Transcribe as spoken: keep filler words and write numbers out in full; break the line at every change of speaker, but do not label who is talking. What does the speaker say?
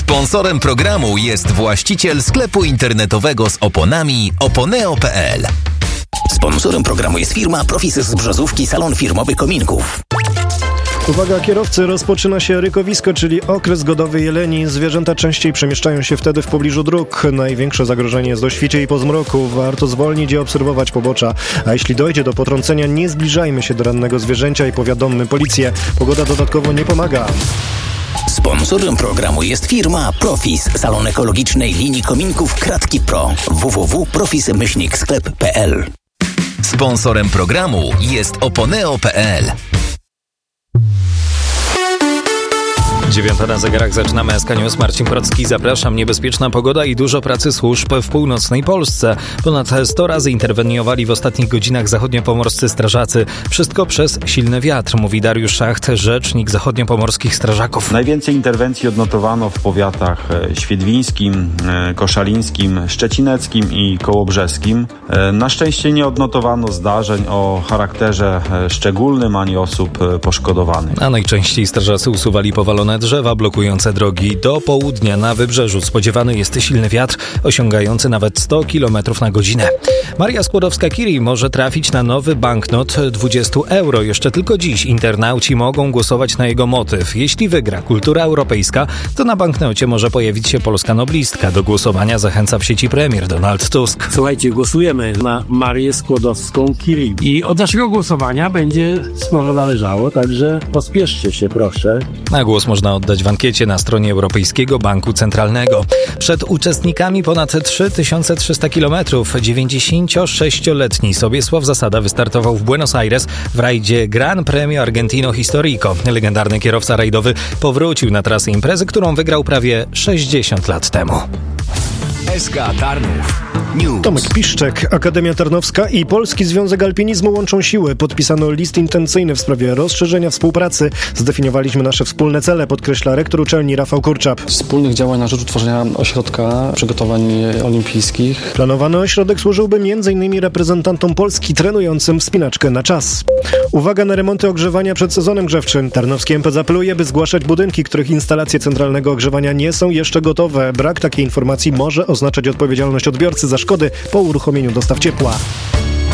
Sponsorem programu jest właściciel sklepu internetowego z oponami oponeo kropka pe el.
Sponsorem programu jest firma Profis z Brzozówki, salon firmowy kominków.
Uwaga kierowcy, rozpoczyna się rykowisko, czyli okres godowy jeleni. Zwierzęta częściej przemieszczają się wtedy w pobliżu dróg. Największe zagrożenie jest o świcie i po zmroku. Warto zwolnić i obserwować pobocza. A jeśli dojdzie do potrącenia, nie zbliżajmy się do rannego zwierzęcia i powiadommy policję. Pogoda dodatkowo nie pomaga.
Sponsorem programu jest firma Profis, salon ekologicznej linii kominków Kratki Pro. w w w kropka profis myślnik sklep kropka pe el.
Sponsorem programu jest oponeo kropka pe el.
Dziewiąta na zegarach, zaczynamy S K News. Marcin Procki, zapraszam. Niebezpieczna pogoda i dużo pracy służb w północnej Polsce. Ponad sto razy interweniowali w ostatnich godzinach zachodniopomorscy strażacy. Wszystko przez silny wiatr, mówi Dariusz Szacht, rzecznik zachodniopomorskich strażaków.
Najwięcej interwencji odnotowano w powiatach świdwińskim, koszalińskim, szczecineckim i kołobrzeskim. Na szczęście nie odnotowano zdarzeń o charakterze szczególnym ani osób poszkodowanych.
A najczęściej strażacy usuwali powalone drzewa blokujące drogi. Do południa na wybrzeżu spodziewany jest silny wiatr, osiągający nawet sto kilometrów na godzinę. Maria Skłodowska-Curie może trafić na nowy banknot dwadzieścia euro. Jeszcze tylko dziś internauci mogą głosować na jego motyw. Jeśli wygra kultura europejska, to na banknocie może pojawić się polska noblistka. Do głosowania zachęca w sieci premier Donald Tusk.
Słuchajcie, głosujemy na Marię Skłodowską-Curie i od naszego głosowania będzie sporo należało, także pospieszcie się, proszę.
Na głos można oddać w ankiecie na stronie Europejskiego Banku Centralnego. Przed uczestnikami ponad trzy tysiące trzysta kilometrów dziewięćdziesięciosześcioletni Sobiesław Zasada wystartował w Buenos Aires w rajdzie Gran Premio Argentino Historico. Legendarny kierowca rajdowy powrócił na trasę imprezy, którą wygrał prawie sześćdziesiąt lat temu.
S K Tarnów News.
Tomek Piszczek, Akademia Tarnowska i Polski Związek Alpinizmu łączą siły. Podpisano list intencyjny w sprawie rozszerzenia współpracy. Zdefiniowaliśmy nasze wspólne cele, podkreśla rektor uczelni Rafał Kurczap.
Wspólnych działań na rzecz utworzenia ośrodka przygotowań olimpijskich.
Planowany ośrodek służyłby m.in. reprezentantom Polski trenującym wspinaczkę na czas. Uwaga na remonty ogrzewania przed sezonem grzewczym. Tarnowski M P apeluje, by zgłaszać budynki, których instalacje centralnego ogrzewania nie są jeszcze gotowe. Brak takiej informacji może oznaczać odpowiedzialność odbiorcy za szkody po uruchomieniu dostaw ciepła.